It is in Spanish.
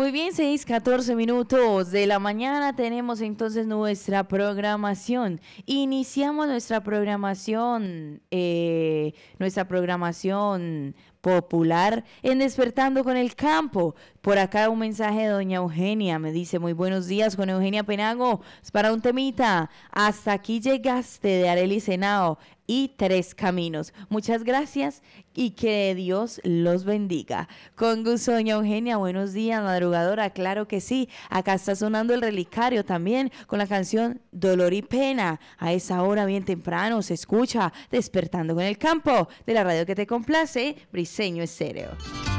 Muy bien, 6:14 de la mañana tenemos entonces nuestra programación. Iniciamos nuestra programación popular en Despertando con el Campo. Por acá un mensaje de doña Eugenia, me dice: muy buenos días, con Eugenia Penago, es para un temita. Hasta aquí llegaste, de Arely Senao y Tres Caminos. Muchas gracias y que Dios los bendiga. Con gusto, doña Eugenia, buenos días, madrugadora, claro que sí. Acá está sonando el relicario también con la canción Dolor y Pena. A esa hora bien temprano se escucha Despertando con el Campo, de la radio que te complace, Briseño Estéreo.